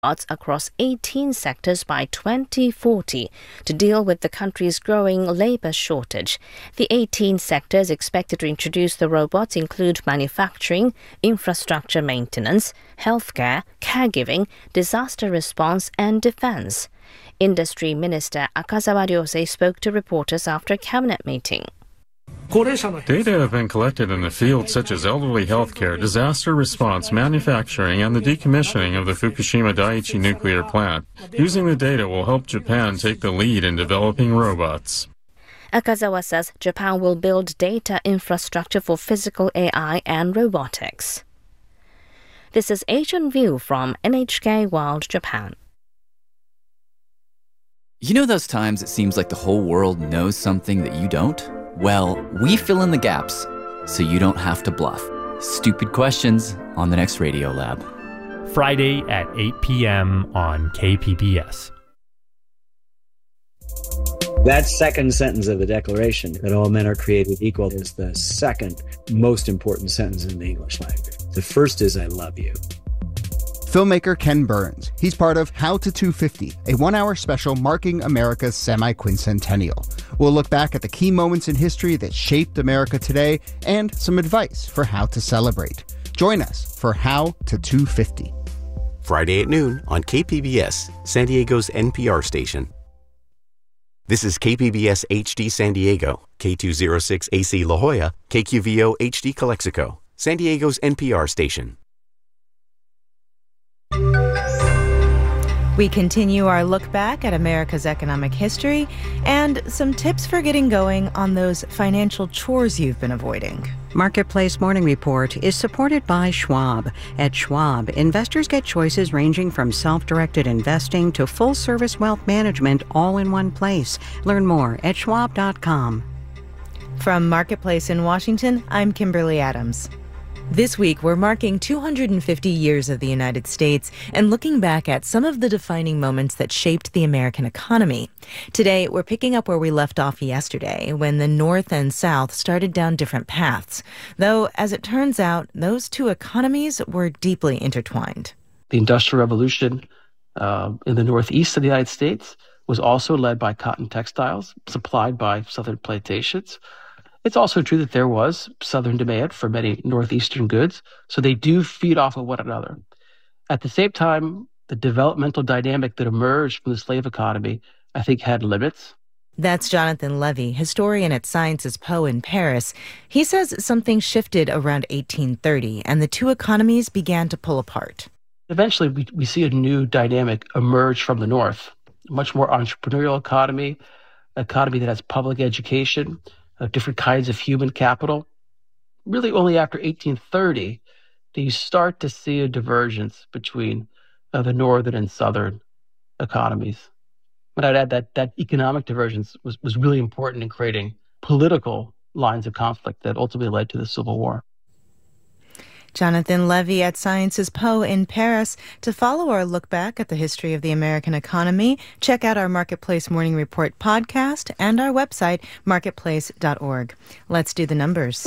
across 18 sectors by 2040 to deal with the country's growing labor shortage. The 18 sectors expected to introduce the robots include manufacturing, infrastructure maintenance, healthcare, caregiving, disaster response, and defense. Industry Minister Akazawa Ryosei spoke to reporters after a cabinet meeting. Data have been collected in the fields such as elderly healthcare, disaster response, manufacturing, and the decommissioning of the Fukushima Daiichi nuclear plant. Using the data will help Japan take the lead in developing robots. Akazawa says Japan will build data infrastructure for physical AI and robotics. This is Asian View from NHK World Japan. You know those times it seems like the whole world knows something that you don't? Well, we fill in the gaps so you don't have to bluff. Stupid questions on the next Radio Lab. Friday at 8 p.m. on KPBS. That second sentence of the Declaration, that all men are created equal, is the second most important sentence in the English language. The first is, I love you. Filmmaker Ken Burns. He's part of How to 250, a one-hour special marking America's semi-quincentennial. We'll look back at the key moments in history that shaped America today and some advice for how to celebrate. Join us for How to 250. Friday at noon on KPBS, San Diego's NPR station. This is KPBS HD San Diego, K206 AC La Jolla, KQVO HD Calexico, San Diego's NPR station. We continue our look back at America's economic history and some tips for getting going on those financial chores you've been avoiding. Marketplace Morning Report is supported by Schwab. At Schwab, investors get choices ranging from self-directed investing to full-service wealth management all in one place. Learn more at schwab.com. From Marketplace in Washington, I'm Kimberly Adams. This week, we're marking 250 years of the United States and looking back at some of the defining moments that shaped the American economy. Today, we're picking up where we left off yesterday, when the North and South started down different paths. Though, as it turns out, those two economies were deeply intertwined. The Industrial Revolution in the Northeast of the United States was also led by cotton textiles, supplied by Southern plantations. It's also true that there was Southern demand for many Northeastern goods, so they do feed off of one another. At the same time, the developmental dynamic that emerged from the slave economy, I think, had limits. That's Jonathan Levy, historian at Sciences Po in Paris. He says something shifted around 1830, and the two economies began to pull apart. Eventually, we see a new dynamic emerge from the North, a much more entrepreneurial economy that has public education, different kinds of human capital. Really only after 1830 do you start to see a divergence between the northern and southern economies. But I'd add that economic divergence was really important in creating political lines of conflict that ultimately led to the Civil War. Jonathan Levy at Sciences Po in Paris. To follow our look back at the history of the American economy, check out our Marketplace Morning Report podcast and our website, marketplace.org. Let's do the numbers.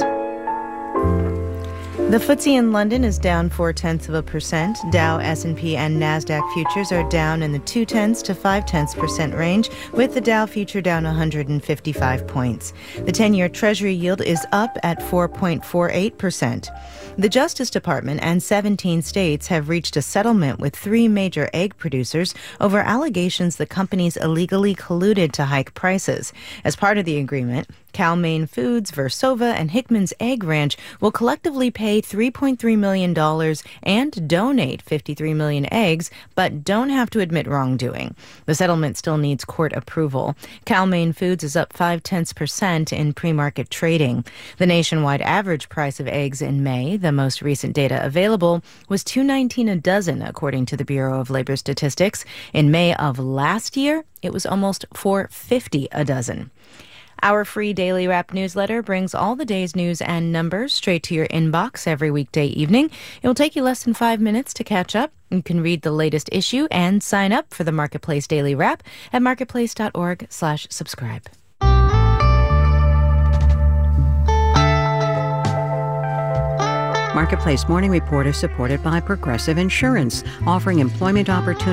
The FTSE in London is down 0.4%. Dow, S&P, and NASDAQ futures are down in the 0.2 to 0.5% range, with the Dow future down 155 points. The 10-year Treasury yield is up at 4.48%. The Justice Department and 17 states have reached a settlement with 3 major egg producers over allegations the companies illegally colluded to hike prices. As part of the agreement, Cal-Maine Foods, Versova, and Hickman's Egg Ranch will collectively pay $3.3 million and donate 53 million eggs, but don't have to admit wrongdoing. The settlement still needs court approval. Cal-Maine Foods is up 0.5% in pre-market trading. The nationwide average price of eggs in May, the most recent data available, was $2.19 a dozen, according to the Bureau of Labor Statistics. In May of last year, it was almost $4.50 a dozen. Our free Daily Wrap newsletter brings all the day's news and numbers straight to your inbox every weekday evening. It will take you less than 5 minutes to catch up. You can read the latest issue and sign up for the Marketplace Daily Wrap at marketplace.org/subscribe. Marketplace Morning Report is supported by Progressive Insurance, offering employment opportunities